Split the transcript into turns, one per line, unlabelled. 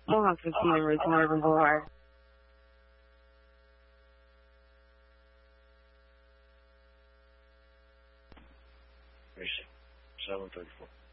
Mohawk 15 and Route Marvin Boulevard.
Racing, 734.